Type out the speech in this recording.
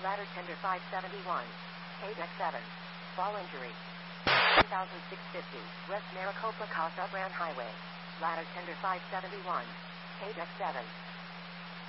Ladder tender 571. ADEX 7. Fall injury. 3650. West Maricopa Casa Grande Highway. Ladder tender 571. ADEX 7.